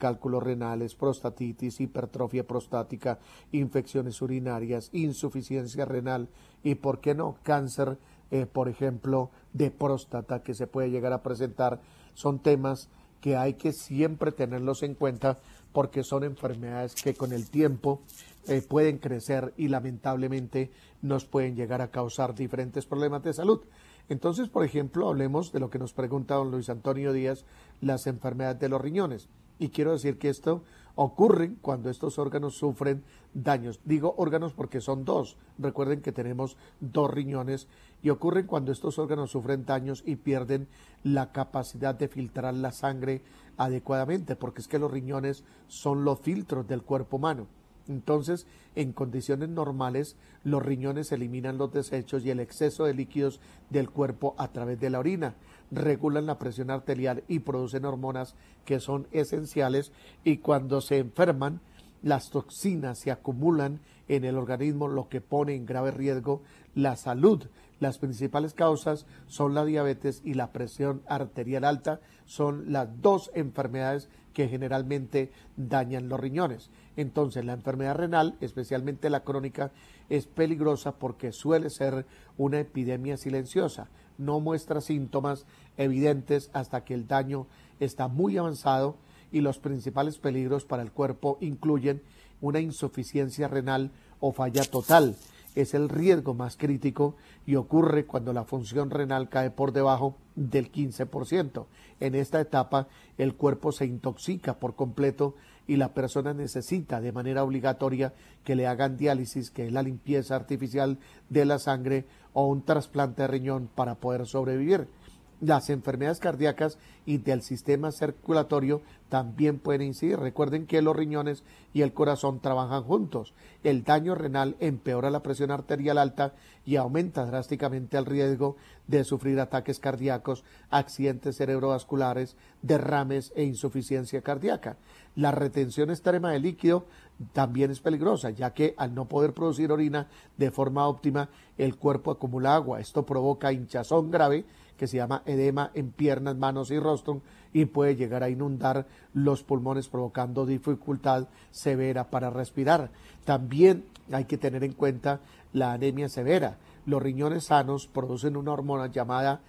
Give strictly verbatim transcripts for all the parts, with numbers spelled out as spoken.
cálculos renales, prostatitis, hipertrofia prostática, infecciones urinarias, insuficiencia renal y, ¿por qué no?, cáncer, eh, por ejemplo, de próstata que se puede llegar a presentar. Son temas que hay que siempre tenerlos en cuenta porque son enfermedades que con el tiempo eh, pueden crecer y lamentablemente nos pueden llegar a causar diferentes problemas de salud. Entonces, por ejemplo, hablemos de lo que nos pregunta don Luis Antonio Díaz, las enfermedades de los riñones. Y quiero decir que esto ocurre cuando estos órganos sufren daños. Digo órganos porque son dos. Recuerden que tenemos dos riñones y ocurren cuando estos órganos sufren daños y pierden la capacidad de filtrar la sangre adecuadamente, porque es que los riñones son los filtros del cuerpo humano. Entonces, en condiciones normales, los riñones eliminan los desechos y el exceso de líquidos del cuerpo a través de la orina, regulan la presión arterial y producen hormonas que son esenciales, y cuando se enferman, las toxinas se acumulan en el organismo, lo que pone en grave riesgo la salud. Las principales causas son la diabetes y la presión arterial alta, son las dos enfermedades que generalmente dañan los riñones. Entonces, la enfermedad renal, especialmente la crónica, es peligrosa porque suele ser una epidemia silenciosa. No muestra síntomas evidentes hasta que el daño está muy avanzado, y los principales peligros para el cuerpo incluyen una insuficiencia renal o falla total. Es el riesgo más crítico y ocurre cuando la función renal cae por debajo del quince por ciento. En esta etapa, el cuerpo se intoxica por completo y la persona necesita de manera obligatoria que le hagan diálisis, que es la limpieza artificial de la sangre, o un trasplante de riñón para poder sobrevivir. Las enfermedades cardíacas y del sistema circulatorio también pueden incidir. Recuerden que los riñones y el corazón trabajan juntos. El daño renal empeora la presión arterial alta y aumenta drásticamente el riesgo de sufrir ataques cardíacos, accidentes cerebrovasculares, derrames e insuficiencia cardíaca. La retención extrema de líquido también es peligrosa, ya que al no poder producir orina de forma óptima, el cuerpo acumula agua. Esto provoca hinchazón grave, que se llama edema en piernas, manos y rostro, y puede llegar a inundar los pulmones, provocando dificultad severa para respirar. También hay que tener en cuenta la anemia severa. Los riñones sanos producen una hormona llamada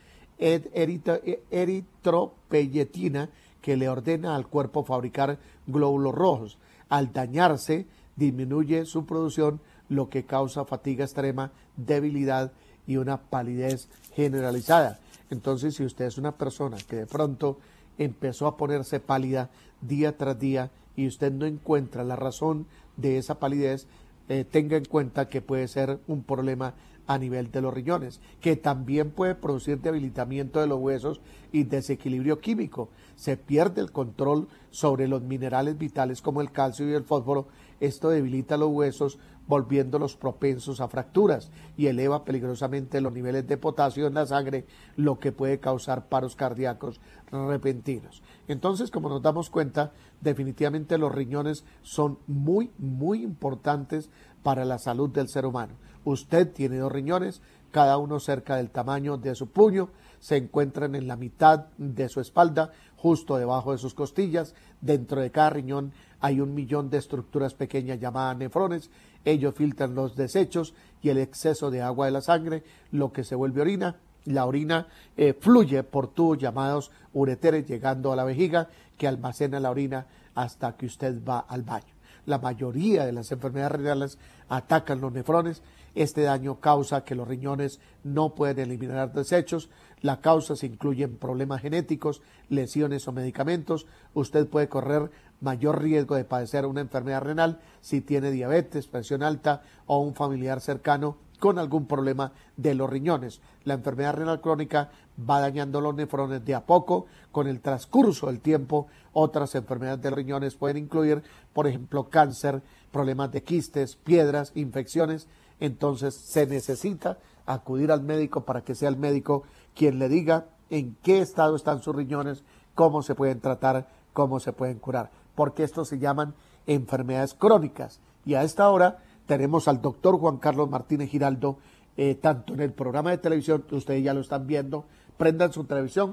eritropoyetina que le ordena al cuerpo fabricar glóbulos rojos. Al dañarse, disminuye su producción, lo que causa fatiga extrema, debilidad y una palidez generalizada. Entonces, si usted es una persona que de pronto empezó a ponerse pálida día tras día y usted no encuentra la razón de esa palidez, eh, tenga en cuenta que puede ser un problema a nivel de los riñones, que también puede producir debilitamiento de los huesos y desequilibrio químico. Se pierde el control sobre los minerales vitales como el calcio y el fósforo. Esto debilita los huesos, volviéndolos propensos a fracturas, y eleva peligrosamente los niveles de potasio en la sangre, lo que puede causar paros cardíacos repentinos. Entonces, como nos damos cuenta, definitivamente los riñones son muy, muy importantes para la salud del ser humano. Usted tiene dos riñones, cada uno cerca del tamaño de su puño, se encuentran en la mitad de su espalda, justo debajo de sus costillas. Dentro de cada riñón hay un millón de estructuras pequeñas llamadas nefrones. Ellos filtran los desechos y el exceso de agua de la sangre, lo que se vuelve orina. La orina eh, fluye por tubos llamados ureteres, llegando a la vejiga, que almacena la orina hasta que usted va al baño. La mayoría de las enfermedades renales atacan los nefrones. Este daño causa que los riñones no pueden eliminar desechos. La causa se incluyen problemas genéticos, lesiones o medicamentos. Usted puede correr mayor riesgo de padecer una enfermedad renal si tiene diabetes, presión alta o un familiar cercano con algún problema de los riñones. La enfermedad renal crónica va dañando los nefrones de a poco. Con el transcurso del tiempo, otras enfermedades de los riñones pueden incluir, por ejemplo, cáncer, problemas de quistes, piedras, infecciones. Entonces se necesita acudir al médico para que sea el médico quien le diga en qué estado están sus riñones, cómo se pueden tratar, cómo se pueden curar, porque estos se llaman enfermedades crónicas. Y a esta hora tenemos al doctor Juan Carlos Martínez Giraldo, eh, tanto en el programa de televisión, que ustedes ya lo están viendo. Prendan su televisión,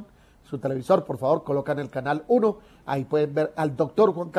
su televisor, por favor, colocan el canal uno, ahí pueden ver al doctor Juan Carlos